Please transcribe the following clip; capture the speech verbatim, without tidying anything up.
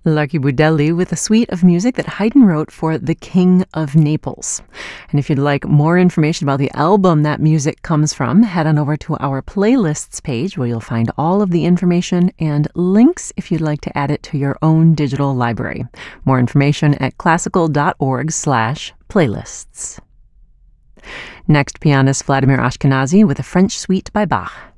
Lucky Budelli with a suite of music that Haydn wrote for the King of Naples. And if you'd like more information about the album that music comes from, head on over to our playlists page where you'll find all of the information and links if you'd like to add it to your own digital library. More information at classical.org slash playlists. Next, pianist Vladimir Ashkenazy with a French suite by Bach.